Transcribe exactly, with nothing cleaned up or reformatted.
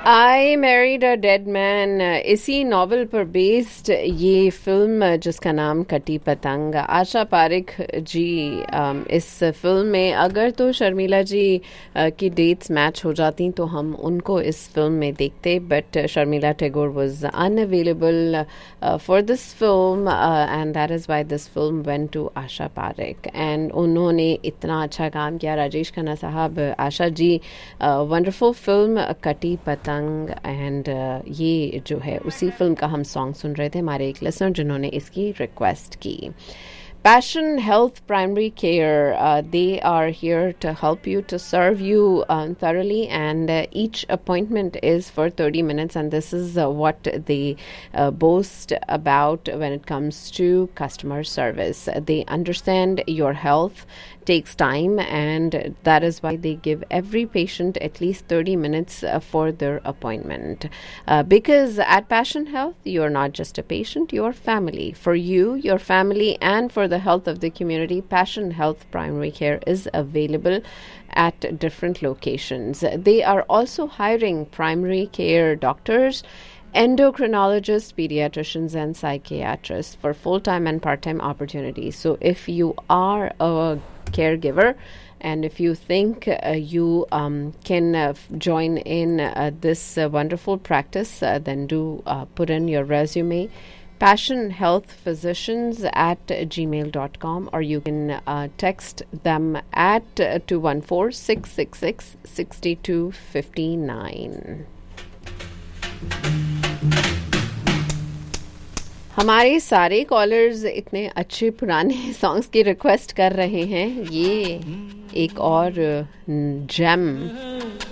I married a dead man, इसी novel पर based ये फिल्म जिसका नाम कटी पतंग। आशा पारिक जी um, इस फिल्म में अगर तो शर्मिला जी uh, की डेट्स मैच हो जाती तो हम उनको इस फिल्म में देखते, but Sharmila Tagore was unavailable for this film and that is why this film went to Asha Pareek. And उन्होंने इतना अच्छा काम किया, राजेश खन्ना साहब, आशा जी, वंडरफुल फिल्म कटी पतंग। एंड uh, ये जो है उसी फिल्म का हम सॉन्ग सुन रहे थे, हमारे एक लिसनर जिन्होंने इसकी रिक्वेस्ट की। Passion Health Primary Care, uh, they are here to help you, to serve you um, thoroughly, and uh, each appointment is for thirty minutes, and this is uh, what they uh, boast about when it comes to customer service. They understand your health takes time, and that is why they give every patient at least thirty minutes uh, for their appointment. Uh, because at Passion Health, you're not just a patient, you're family. For you, your family, and for the health of the community, Passion Health Primary Care is available at different locations. They are also hiring primary care doctors, endocrinologists, pediatricians, and psychiatrists for full-time and part-time opportunities. So if you are a caregiver and if you think uh, you um, can uh, f- join in uh, this uh, wonderful practice, uh, then do uh, put in your resume. Passion Health Physicians at gmail dot com, or you can uh, text them at uh, two one four, six six six, six two five nine. हमारे सारे callers इतने अच्छे पुराने songs की request कर रहे हैं, ये एक और जेम